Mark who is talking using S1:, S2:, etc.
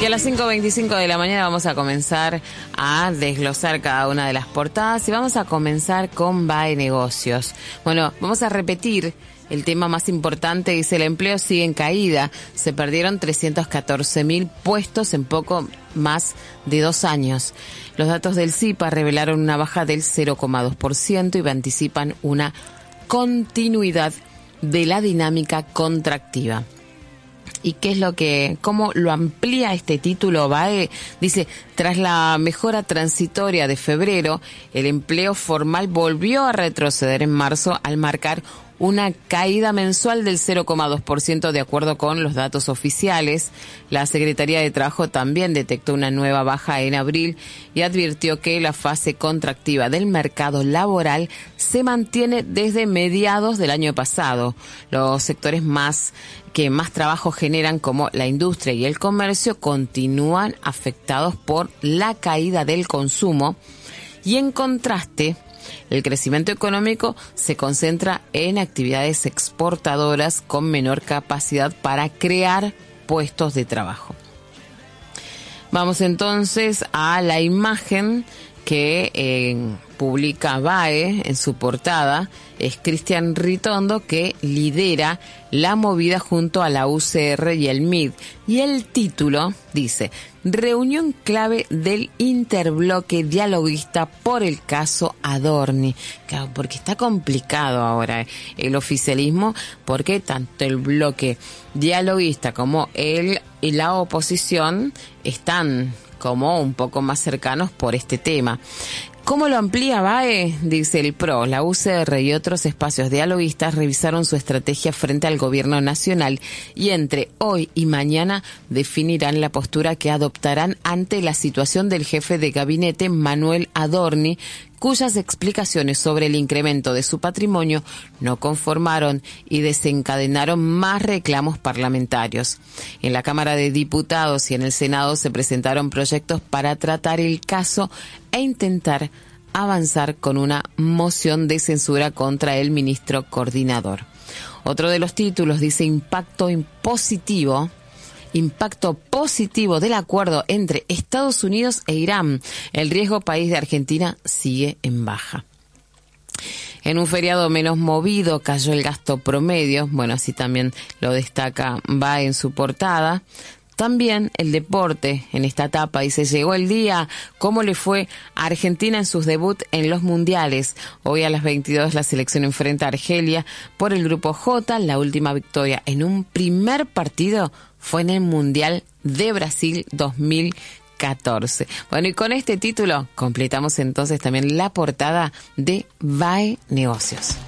S1: Y a las 5:25 de la mañana vamos a comenzar a desglosar cada una de las portadas y vamos a comenzar con BAE Negocios. Bueno, vamos a repetir el tema más importante, dice: el empleo sigue en caída. Se perdieron 314.000 puestos en poco más de 2 años. Los datos del CIPA revelaron una baja del 0,2% y anticipan una continuidad de la dinámica contractiva. ¿Y qué es cómo lo amplía este título BAE? Dice: tras la mejora transitoria de febrero, el empleo formal volvió a retroceder en marzo al marcar una caída mensual del 0,2% de acuerdo con los datos oficiales. La Secretaría de Trabajo también detectó una nueva baja en abril y advirtió que la fase contractiva del mercado laboral se mantiene desde mediados del año pasado. Los sectores que más trabajo generan, como la industria y el comercio, continúan afectados por la caída del consumo, y en contraste, el crecimiento económico se concentra en actividades exportadoras con menor capacidad para crear puestos de trabajo. Vamos entonces a la imagen que publica BAE en su portada. Es Cristian Ritondo, que lidera la movida junto a la UCR y el MID. Y el título dice: reunión clave del interbloque dialoguista por el caso Adorni. Claro, porque está complicado ahora el oficialismo, porque tanto el bloque dialoguista como y la oposición están como un poco más cercanos por este tema. ¿Cómo lo amplía BAE? Dice: el PRO, la UCR y otros espacios dialoguistas revisaron su estrategia frente al gobierno nacional y entre hoy y mañana definirán la postura que adoptarán ante la situación del jefe de gabinete, Manuel Adorni, cuyas explicaciones sobre el incremento de su patrimonio no conformaron y desencadenaron más reclamos parlamentarios. En la Cámara de Diputados y en el Senado se presentaron proyectos para tratar el caso e intentar avanzar con una moción de censura contra el ministro coordinador. Otro de los títulos dice: impacto positivo del acuerdo entre Estados Unidos e Irán. El riesgo país de Argentina sigue en baja. En un feriado menos movido cayó el gasto promedio. Bueno, así también lo destaca BAE en su portada. También el deporte en esta etapa dice: llegó el día. ¿Cómo le fue a Argentina en sus debuts en los mundiales? Hoy a las 22 la selección enfrenta a Argelia por el grupo J. La última victoria en un primer partido fue en el Mundial de Brasil 2014. Bueno, y con este título completamos entonces también la portada de BAE Negocios.